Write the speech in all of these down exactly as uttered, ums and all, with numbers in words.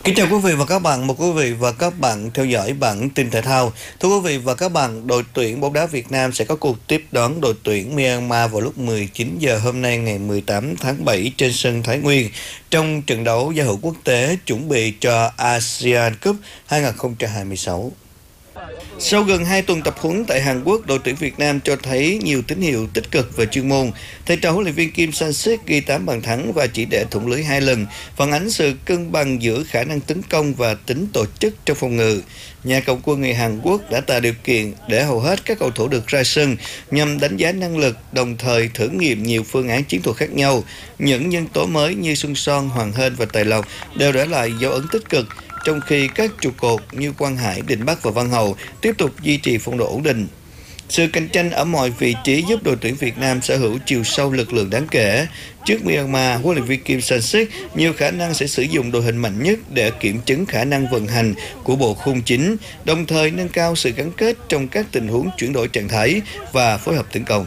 Kính chào quý vị và các bạn, mời quý vị và các bạn theo dõi bản tin thể thao. Thưa quý vị và các bạn, đội tuyển bóng đá Việt Nam sẽ có cuộc tiếp đón đội tuyển Myanmar vào lúc mười chín giờ hôm nay ngày mười tám tháng bảy trên sân Thái Nguyên trong trận đấu giao hữu quốc tế chuẩn bị cho ASEAN Cup hai không hai sáu. Sau gần hai tuần tập huấn tại Hàn Quốc, đội tuyển Việt Nam cho thấy nhiều tín hiệu tích cực về chuyên môn. Thầy trò huấn luyện viên Kim Sang-sik ghi tám bàn thắng và chỉ để thủng lưới hai lần, phản ánh sự cân bằng giữa khả năng tấn công và tính tổ chức trong phòng ngự. Nhà cầm quân người Hàn Quốc đã tạo điều kiện để hầu hết các cầu thủ được ra sân nhằm đánh giá năng lực, đồng thời thử nghiệm nhiều phương án chiến thuật khác nhau. Những nhân tố mới như Xuân Son, Hoàng Hên và Tài Lộc đều để lại dấu ấn tích cực, trong khi các trụ cột như Quang Hải, Đình Bắc và Văn Hậu tiếp tục duy trì phong độ ổn định. Sự cạnh tranh ở mọi vị trí giúp đội tuyển Việt Nam sở hữu chiều sâu lực lượng đáng kể. Trước Myanmar, huấn luyện viên Kim Sang-sik nhiều khả năng sẽ sử dụng đội hình mạnh nhất để kiểm chứng khả năng vận hành của bộ khung chính, đồng thời nâng cao sự gắn kết trong các tình huống chuyển đổi trạng thái và phối hợp tấn công.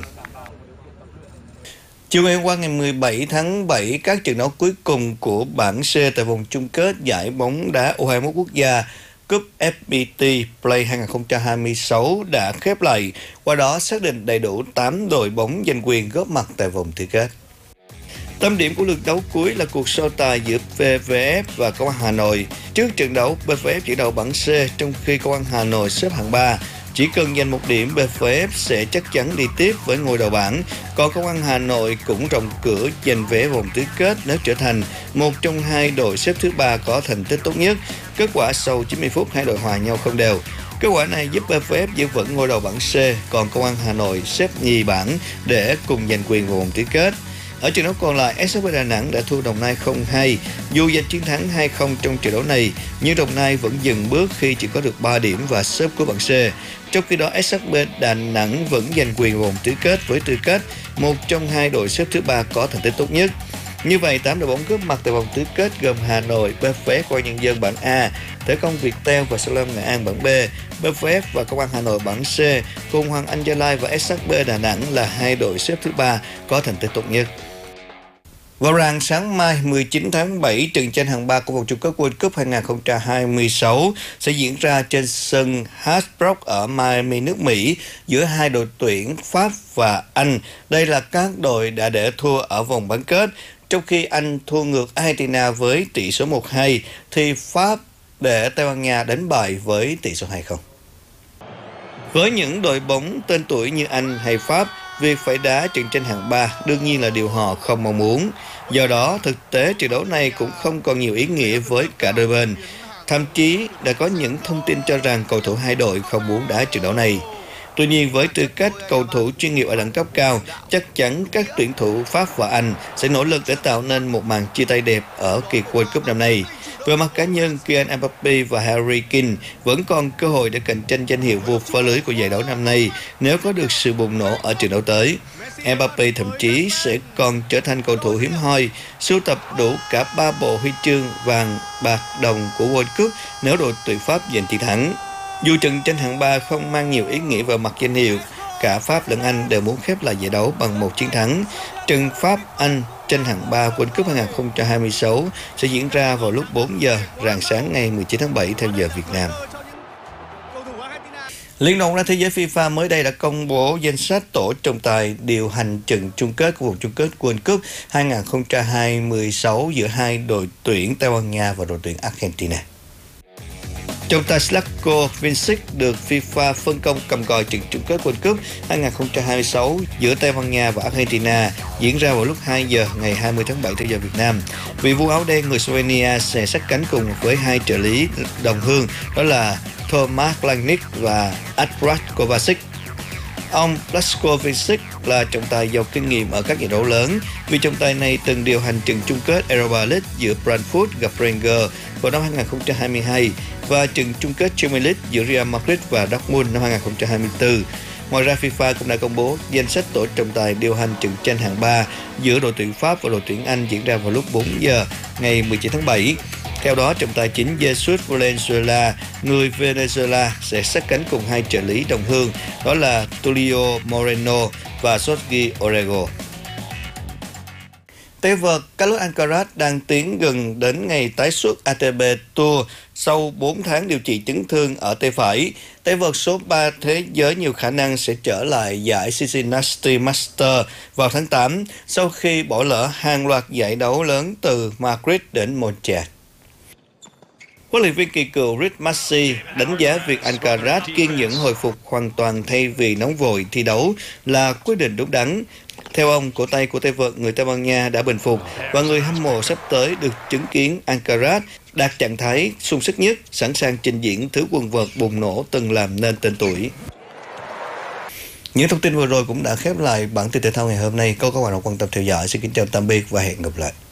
Chiều ngày hôm qua ngày mười bảy tháng bảy, các trận đấu cuối cùng của bảng C tại vòng chung kết giải bóng đá U hai mươi mốt quốc gia Cúp ép pê tê Play hai không hai sáu đã khép lại, qua đó xác định đầy đủ tám đội bóng giành quyền góp mặt tại vòng tứ kết. Tâm điểm của lượt đấu cuối là cuộc so tài giữa pê vê ép và Công an Hà Nội. Trước trận đấu, pê vê ép dẫn đầu bảng C, trong khi Công an Hà Nội xếp hạng ba. Chỉ cần giành một điểm, pê vê ép sẽ chắc chắn đi tiếp với ngôi đầu bảng. Còn Công an Hà Nội cũng rộng cửa giành vé vòng tứ kết nếu trở thành một trong hai đội xếp thứ ba có thành tích tốt nhất. Kết quả sau chín mươi phút hai đội hòa nhau không đều. Kết quả này giúp pê vê ép giữ vững ngôi đầu bảng C, còn Công an Hà Nội xếp nhì bảng để cùng giành quyền vào vòng tứ kết. Ở trận đấu còn lại, ét ét bê Đà Nẵng đã thua Đồng Nai không hai. Dù giành chiến thắng hai không trong trận đấu này, nhưng Đồng Nai vẫn dừng bước khi chỉ có được ba điểm và xếp cuối bảng C. Trong khi đó, ét ét bê Đà Nẵng vẫn giành quyền vòng tứ kết với tư cách một trong hai đội xếp thứ ba có thành tích tốt nhất. Như vậy, tám đội bóng góp mặt tại vòng tứ kết gồm Hà Nội, pê vê ép Công an Nhân dân bảng A, Thể Công Viettel và Sa Lam Nghệ An bảng B, pê vê ép và Công an Hà Nội bảng C, cùng Hoàng Anh Gia Lai và ét ét bê Đà Nẵng là hai đội xếp thứ ba có thành tích tốt nhất. Vào rạng sáng mai mười chín tháng bảy, trận tranh hạng ba của vòng chung kết World Cup hai không hai sáu sẽ diễn ra trên sân Hard Rock ở Miami, nước Mỹ giữa hai đội tuyển Pháp và Anh. Đây là các đội đã để thua ở vòng bán kết. Trong khi Anh thua ngược Argentina với tỷ số một hai, thì Pháp để Tây Ban Nha đánh bại với tỷ số hai không. Với những đội bóng tên tuổi như Anh hay Pháp, việc phải đá trận tranh hạng ba đương nhiên là điều họ không mong muốn. Do đó, thực tế trận đấu này cũng không còn nhiều ý nghĩa với cả đôi bên. Thậm chí đã có những thông tin cho rằng cầu thủ hai đội không muốn đá trận đấu này. Tuy nhiên, với tư cách cầu thủ chuyên nghiệp ở đẳng cấp cao, chắc chắn các tuyển thủ Pháp và Anh sẽ nỗ lực để tạo nên một màn chia tay đẹp ở kỳ World Cup năm nay. Về mặt cá nhân, Kylian Mbappé và Harry Kane vẫn còn cơ hội để cạnh tranh danh hiệu vua phá lưới của giải đấu năm nay nếu có được sự bùng nổ ở trận đấu tới. Mbappé thậm chí sẽ còn trở thành cầu thủ hiếm hoi sưu tập đủ cả ba bộ huy chương vàng, bạc, đồng của World Cup nếu đội tuyển Pháp giành chiến thắng. Dù trận tranh hạng ba không mang nhiều ý nghĩa về mặt danh hiệu, cả Pháp lẫn Anh đều muốn khép lại giải đấu bằng một chiến thắng. Trận Pháp-Anh tranh hạng ba World Cup hai không hai sáu sẽ diễn ra vào lúc bốn giờ rạng sáng ngày mười chín tháng bảy theo giờ Việt Nam. Liên đoàn bóng đá thế giới FIFA mới đây đã công bố danh sách tổ trọng tài điều hành trận chung kết của vòng chung kết World Cup hai không hai sáu giữa hai đội tuyển Tây Ban Nha và đội tuyển Argentina. Trọng tài Zlatko Vincic được FIFA phân công cầm còi trận chung kết World Cup hai không hai sáu giữa Tây Ban Nha và Argentina diễn ra vào lúc hai giờ ngày hai mươi tháng bảy theo giờ Việt Nam. Vị vua áo đen người Slovenia sẽ sát cánh cùng với hai trợ lý đồng hương, đó là Tomasz Langnick và Adrat Kovacic. Ông Zlatko Vincic là trọng tài giàu kinh nghiệm ở các giải đấu lớn. Vị trọng tài này từng điều hành trận chung kết Europa League giữa Brentford gặp Rangers vào năm hai không hai hai và trận chung kết Champions League giữa Real Madrid và Dortmund năm hai không hai tư. Ngoài ra, FIFA cũng đã công bố danh sách tổ trọng tài điều hành trận tranh hạng ba giữa đội tuyển Pháp và đội tuyển Anh diễn ra vào lúc bốn giờ ngày mười chín tháng bảy. Theo đó, trọng tài chính Jesus Valenzuela, người Venezuela, sẽ sát cánh cùng hai trợ lý đồng hương, đó là Tulio Moreno và Jorge Orrego. Tay vợt Carlos Alcaraz đang tiến gần đến ngày tái xuất a tê pê Tour sau bốn tháng điều trị chấn thương ở tay phải. Tay vợt số ba thế giới nhiều khả năng sẽ trở lại giải Cincinnati Masters vào tháng tám sau khi bỏ lỡ hàng loạt giải đấu lớn từ Madrid đến Monza. Huấn luyện viên kỳ cựu Rick Massey đánh giá việc Alcaraz kiên nhẫn hồi phục hoàn toàn thay vì nóng vội thi đấu là quyết định đúng đắn. Theo ông, cổ tay của tay vợt người Tây Ban Nha đã bình phục và người hâm mộ sắp tới được chứng kiến Alcaraz đạt trạng thái sung sức nhất, sẵn sàng trình diễn thứ quần vợt bùng nổ từng làm nên tên tuổi. Những thông tin vừa rồi cũng đã khép lại bản tin thể thao ngày hôm nay. Câu các bạn quan tâm theo dõi. Xin kính chào tạm biệt và hẹn gặp lại.